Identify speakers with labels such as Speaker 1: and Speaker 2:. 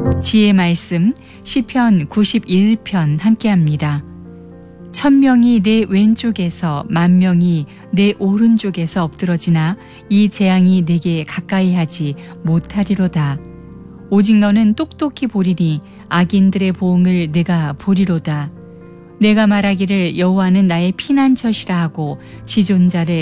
Speaker 1: 지혜 말씀 시편 91편 함께합니다. 1000명이 내 왼쪽에서 10,000명이 내 오른쪽에서 엎드러지나 이 재앙이 내게 가까이 하지 못하리로다. 오직 너는 똑똑히 보리니 악인들의 보응을 내가 보리로다. 내가 말하기를 여호와는 나의 피난처시라 하고 지존자를